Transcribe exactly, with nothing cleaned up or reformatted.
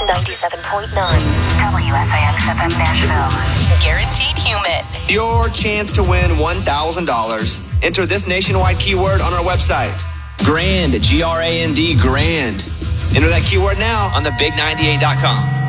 ninety-seven point nine. W S I X F M Nashville. Guaranteed human. Your chance to win one thousand dollars. Enter this nationwide keyword on our website. Grand, G R A N D, grand. Enter that keyword now on the big ninety-eight dot com.